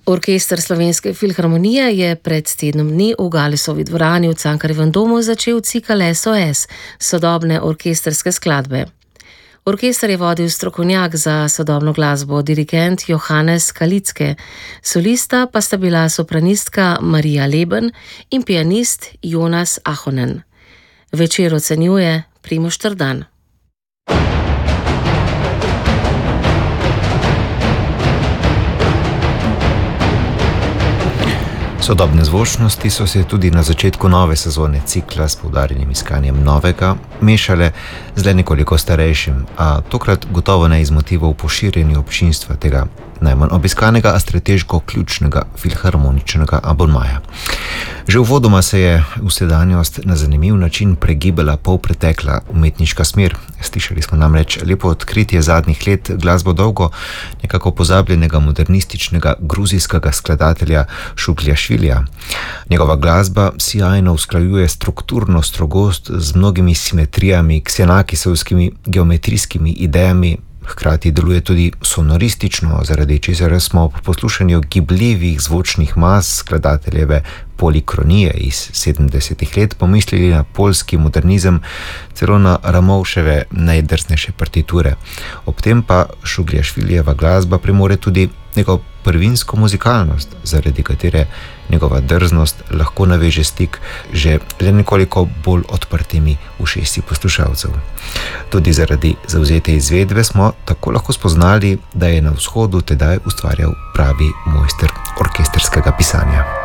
Orkester Slovenske filharmonije je pred tednom dni v Galesovi dvorani v Cankarjevem domu začel cikel SOS, sodobne orkesterske skladbe. Orkester je vodil strokovnjak za sodobno glasbo, dirigent Johannes Kalicke, solista pa sta bila sopranistka Marija Leben in pianist Jonas Ahonen. Večer ocenjuje Primož Trdan. Sodobne zvočnosti so se tudi na začetku nove sezone cikla s poudarjenim iskanjem novega mešale z le nekoliko starejšim, a tokrat gotovo ne iz motivov poširjenja občinstva tega najmanj obiskanega, a strateško ključnega filharmoničnega abonmaja. Že uvodoma se je v sedanjost na zanimiv način pregibala polpretekla umetniška smer. Slišali smo namreč lepo odkritje zadnjih let glasbo dolgo nekako pozabljenega modernističnega gruzijskega skladatelja Šukljašvilija. Njegova glasba sijajno usklajuje strukturno strogost z mnogimi simetrijami, ksenakisovskimi geometrijskimi idejami, hkrati deluje tudi sonoristično, zaradi česar smo ob poslušanju gibljivih zvočnih mas skladateljeve polikronije iz 70. let pomislili na poljski modernizem, celo na Ramovševe najdrsnejše partiture. Ob tem pa Šukljašvilijeva glasba premore tudi neko prvinsko muzikalnost, zaradi katere njegova drznost lahko naveže stik že le nekoliko bolj odprtimi ušesi poslušalcev. Tudi zaradi zavzete izvedbe smo tako lahko spoznali, da je na vzhodu tedaj ustvarjal pravi mojster orkesterskega pisanja.